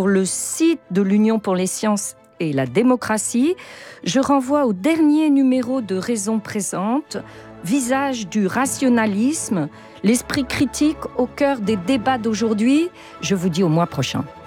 sur le site de l'Union pour les sciences et la démocratie. Je renvoie au dernier numéro de Raison présente, Visage du rationalisme, l'esprit critique au cœur des débats d'aujourd'hui. Je vous dis au mois prochain.